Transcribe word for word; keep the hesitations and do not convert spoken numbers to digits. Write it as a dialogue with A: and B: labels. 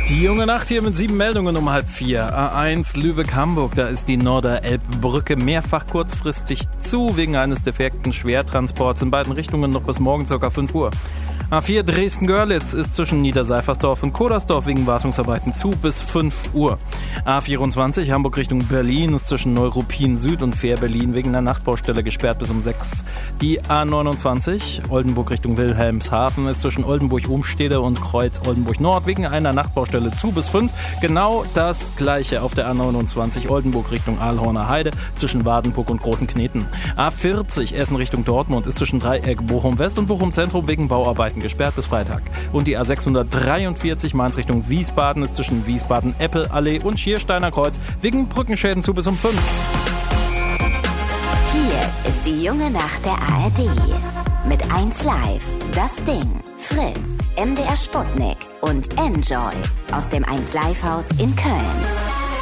A: Die junge Nacht hier mit sieben Meldungen um halb vier. A eins Lübeck-Hamburg, da ist die Norderelbbrücke mehrfach kurzfristig zu wegen eines defekten Schwertransports in beiden Richtungen noch bis morgen ca. fünf Uhr. A vier Dresden-Görlitz ist zwischen Niederseifersdorf und Kodersdorf wegen Wartungsarbeiten zu bis fünf Uhr. A vierundzwanzig Hamburg Richtung Berlin ist zwischen Neuruppin Süd und Fähr-Berlin wegen einer Nachtbaustelle gesperrt bis um sechs. Die A neunundzwanzig Oldenburg Richtung Wilhelmshaven ist zwischen Oldenburg-Umstede und Kreuz Oldenburg Nord wegen einer Nachtbaustelle zu bis fünf. Genau das gleiche auf der A neunundzwanzig Oldenburg Richtung Aalhorner Heide zwischen Wadenburg und Großen Kneten. A vierzig Essen Richtung Dortmund ist zwischen Dreieck Bochum West und Bochum Zentrum wegen Bauarbeiten gesperrt bis Freitag. Und die A sechshundertdreiundvierzig Mainz Richtung Wiesbaden ist zwischen Wiesbaden-Eppel-Allee und Schiersteiner Kreuz wegen Brückenschäden zu bis um fünf.
B: Hier ist die junge Nacht der A R D. Mit eins Live, Das Ding, Fritz, M D R Sputnik und Enjoy aus dem eins Live Haus in Köln.